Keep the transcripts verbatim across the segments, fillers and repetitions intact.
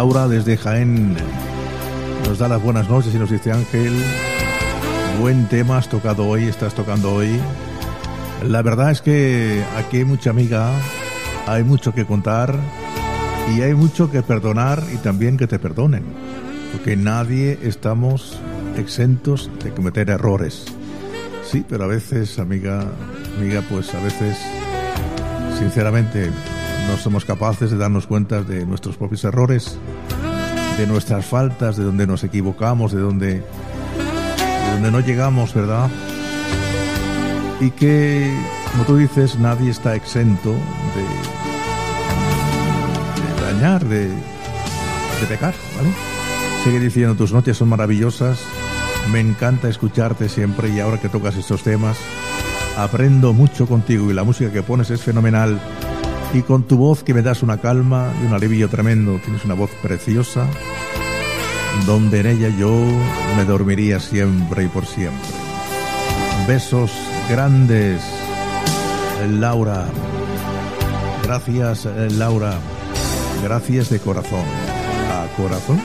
Laura desde Jaén nos da las buenas noches y nos dice: Ángel, buen tema has tocado hoy, estás tocando hoy. La verdad es que aquí hay mucha amiga, hay mucho que contar y hay mucho que perdonar y también que te perdonen, porque nadie estamos exentos de cometer errores. Sí, pero a veces, amiga, amiga, pues a veces, sinceramente, no somos capaces de darnos cuenta de nuestros propios errores, de nuestras faltas, de donde nos equivocamos, de donde, de donde no llegamos, ¿verdad? Y que, como tú dices, nadie está exento de, de dañar, de, de pecar, ¿vale? Sigue diciendo: tus noticias son maravillosas, me encanta escucharte siempre, y ahora que tocas estos temas, aprendo mucho contigo y la música que pones es fenomenal. Y con tu voz que me das una calma y un alivio tremendo, tienes una voz preciosa, donde en ella yo me dormiría siempre y por siempre. Besos grandes, Laura. Gracias, Laura. Gracias de corazón. ¿A corazón?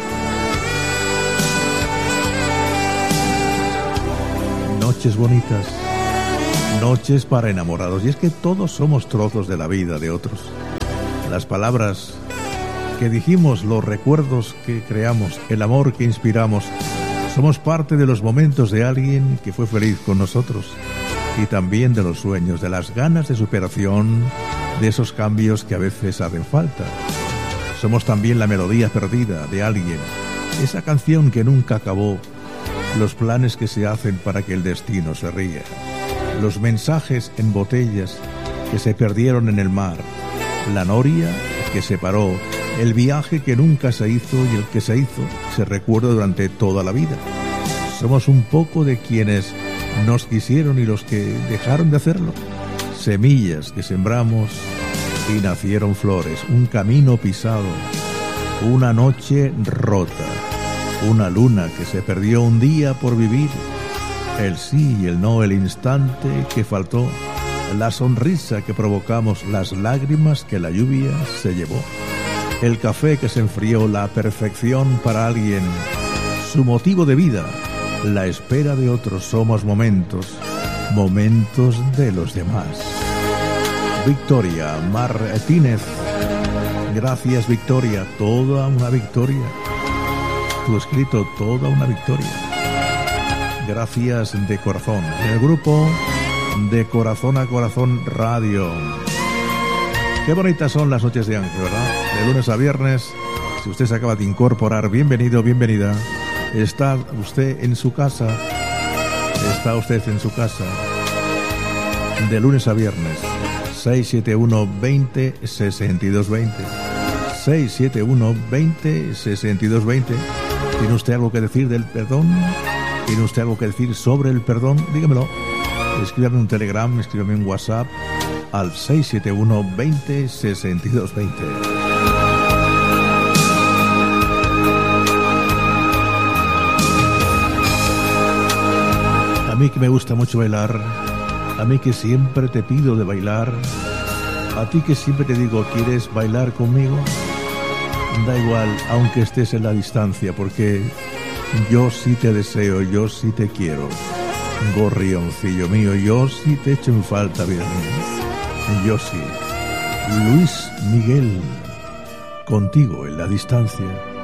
Noches bonitas, noches para enamorados. Y es que todos somos trozos de la vida de otros. Las palabras que dijimos, los recuerdos que creamos, el amor que inspiramos, somos parte de los momentos de alguien que fue feliz con nosotros, y también de los sueños, de las ganas de superación, de esos cambios que a veces hacen falta. Somos también la melodía perdida de alguien, esa canción que nunca acabó, los planes que se hacen para que el destino se ría, los mensajes en botellas que se perdieron en el mar, la noria que se paró, el viaje que nunca se hizo y el que se hizo se recuerda durante toda la vida. Somos un poco de quienes nos quisieron y los que dejaron de hacerlo, semillas que sembramos y nacieron flores, un camino pisado, una noche rota, una luna que se perdió un día por vivir, el sí y el no, el instante que faltó, la sonrisa que provocamos, las lágrimas que la lluvia se llevó, el café que se enfrió, la perfección para alguien, su motivo de vida, la espera de otros. Somos momentos, momentos de los demás. Victoria Martínez, gracias Victoria, toda una victoria. Tu escrito, toda una victoria. Gracias de corazón. El grupo de Corazón a Corazón Radio. Qué bonitas son las noches de Ángel, ¿verdad? De lunes a viernes. Si usted se acaba de incorporar, bienvenido, bienvenida. Está usted en su casa. Está usted en su casa. De lunes a viernes. seis siete uno, veinte, sesenta y dos veinte. seis siete uno, veinte, sesenta y dos veinte. ¿Tiene usted algo que decir del perdón? ¿Tiene usted algo que decir sobre el perdón? Dígamelo. Escríbame un telegram, escríbame un WhatsApp al seis siete uno, veinte, sesenta y dos veinte. A mí que me gusta mucho bailar, a mí que siempre te pido de bailar, a ti que siempre te digo, ¿quieres bailar conmigo? Da igual, aunque estés en la distancia, porque yo sí te deseo, yo sí te quiero. Gorrioncillo mío, yo sí te echo en falta, vida mía. Yo sí. Luis Miguel, contigo en la distancia.